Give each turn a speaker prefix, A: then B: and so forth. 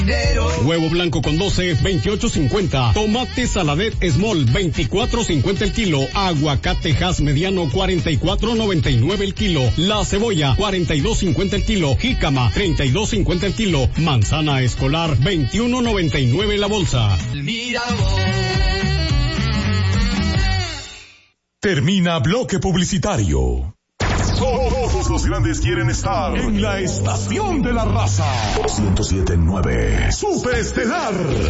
A: Huevo blanco con 12, 28.50. Tomate Saladet Small, 24.50 el kilo. Aguacate Hass mediano, 44.99 el kilo. La cebolla, 42.50 el kilo. Jícama, 32.50 el kilo. Manzana escolar, 21.99 la bolsa.
B: Termina bloque publicitario.
C: Todos los grandes quieren estar
B: en la estación de la raza.
C: 107.9
B: Superestelar.